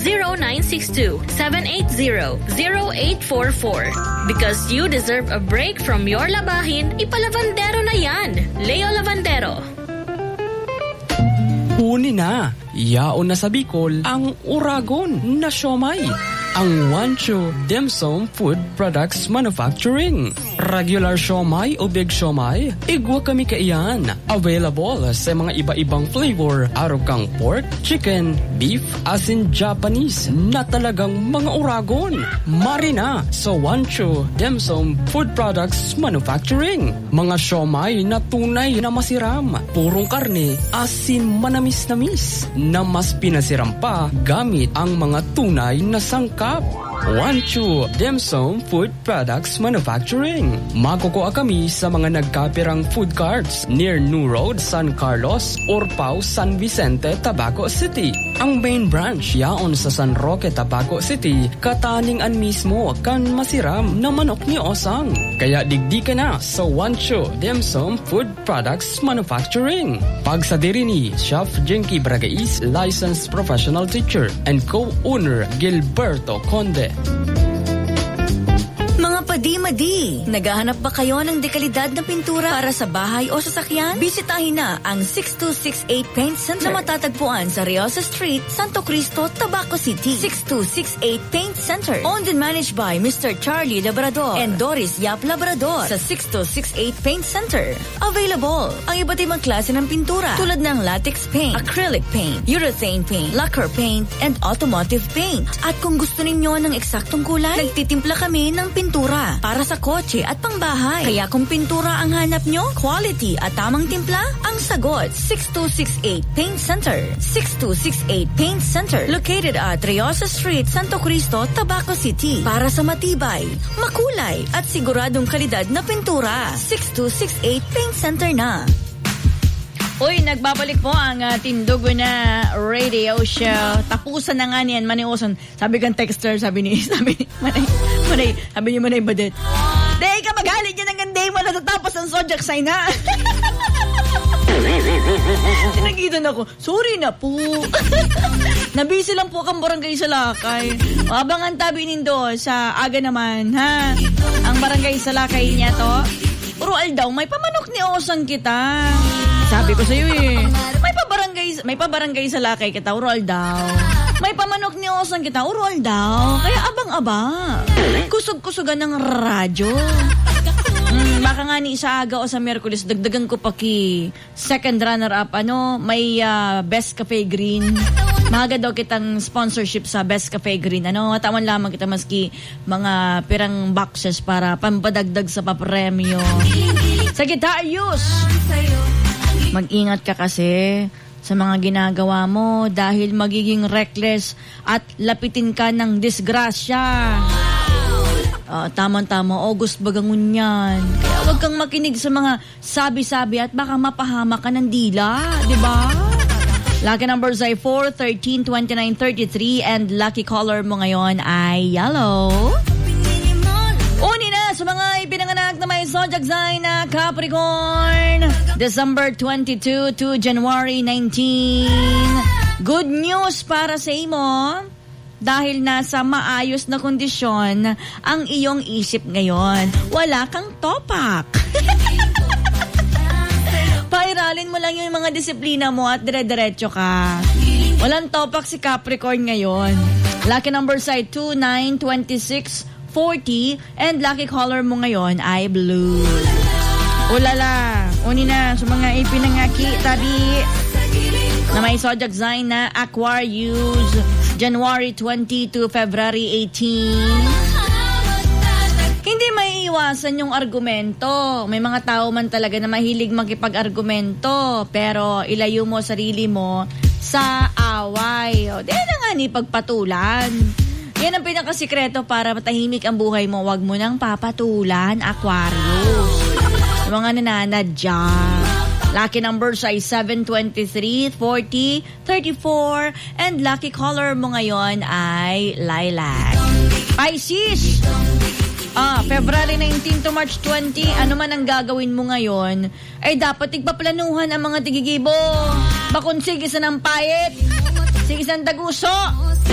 0962-780-0844. Because you deserve a break from your labahin, ipalavandero na yan. Leo Lavandero. Huni na, yaon na sa Bicol ang Uragon na siomay. Ang Wancho Dimsum Food Products Manufacturing. Regular siomay o big siomay, igwa kami kaiyan. Available sa mga iba-ibang flavor. Araw kang pork, chicken, beef, asin Japanese na talagang mga Uragon. Marina sa Wancho Dimsum Food Products Manufacturing. Mga siomay na tunay na masiram. Purong karne, asin manamis-namis na mas pinasiram pa gamit ang mga tunay na sangkap. Wancho Dimsum Food Products Manufacturing. Makukuha kami sa mga nagkapirang food carts near New Road, San Carlos, Urpao, San Vicente, Tabaco City. Ang main branch yaon sa San Roque, Tabaco City, kataningan mismo kan masiram na manok ni Osang. Kaya digdi ka na sa Wancho Dimsum Food Products Manufacturing. Pagsadiri ni Chef Jinky Bragais, licensed professional teacher and co-owner Gilberto Conde. Mga padi-madi, naghahanap ba kayo ng dekalidad na pintura para sa bahay o sasakyan? Bisitahin na ang 6268 Paint Center na matatagpuan sa Riosa Street, Santo Cristo, Tabaco City. 6268 Paint Center, owned and managed by Mr. Charlie Labrador and Doris Yap Labrador. Sa 6268 Paint Center, available ang iba't ibang klase ng pintura tulad ng latex paint, acrylic paint, urethane paint, lacquer paint, and automotive paint. At kung gusto ninyo ng eksaktong kulay, nagtitimpla kami ng pintura para sa kotse at pangbahay. Kaya kung pintura ang hanap nyo, quality at tamang timpla, ang sagot. 6268 Paint Center. 6268 Paint Center. Located at Riosa Street, Santo Cristo, Tabaco City. Para sa matibay, makulay at siguradong kalidad na pintura. 6268 Paint Center na. Uy, nagbabalik po ang Tindugo na radio show. Tapusan na nga niyan, Maniuson. Sabi kang texter, sabi ni Manay Badet. Day ka magalit yan hanggang day mo natatapos ang Zodiac sign na. Sinagitan ako, sorry na po. Nabisi lang po kang barangay sa Lakay. Abangan tabi nindo sa aga naman, ha? Ang barangay sa Lakay niya to. Urual daw, may pamanok ni Osang kita. Sabi ko sa'yo may pabarangay sa Lakay kita, urual daw. May pamanok ni Osang kita, urual daw. Kaya abang-abang. Kusog-kusugan ng radyo. Baka nga ni sa aga o sa Miyerkules, dagdagan ko pa ki second runner-up, may Best Cafe Green. Maga daw kitang sponsorship sa Best Cafe Green. Tawan lamang kita maski mga pirang boxes para pampadagdag sa papremyo. Sagittarius! Mag-ingat ka kasi sa mga ginagawa mo dahil magiging reckless at lapitin ka ng disgrasya. Tama-tama, August bagangun yan. Kaya huwag kang makinig sa mga sabi-sabi at baka mapahama ka ng dila, di ba? Lucky numbers ay 4, 13, 29, 33 and lucky color mo ngayon ay yellow. Uni na sa mga ipinanganak na may zodiac sign na Capricorn. December 22 to January 19. Good news para sa imo dahil nasa maayos na kondisyon ang iyong isip ngayon. Wala kang topak. Pairalin mo lang yung mga disiplina mo at dire-diretso ka. Walang topak si Capricorn ngayon. Lucky numbers ay 2, 9, 26, 40 and lucky color mo ngayon ay blue. Ulala, uni na sa mga ipinangaki tabi na may zodiac sign na Aquarius, January 20 to February 18. Hindi may iwasan yung argumento. May mga tao man talaga na mahilig makipag-argumento, pero ilayo mo sarili mo sa away. Di na nga ni pagpatulan. Yan ang pinakasikreto para matahimik ang buhay mo. Huwag mo nang papatulan, Aquarius. Yung mga nananadya. Lucky numbers ay 7, 23, 40, 34, and lucky color mo ngayon ay lilac. Pisces! February 19 to March 20, ano man ang gagawin mo ngayon, ay dapat tigpaplanuhan ang mga tigigibo. Bakun sige sa ng payet, sige sa daguso,